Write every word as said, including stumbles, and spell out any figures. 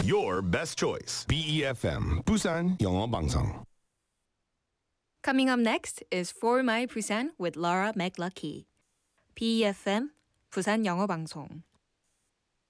your best choice. B E F M 부산 영어 방송. Coming up next is For My Busan with Laura McLucky. B E F M 부산 영어 방송.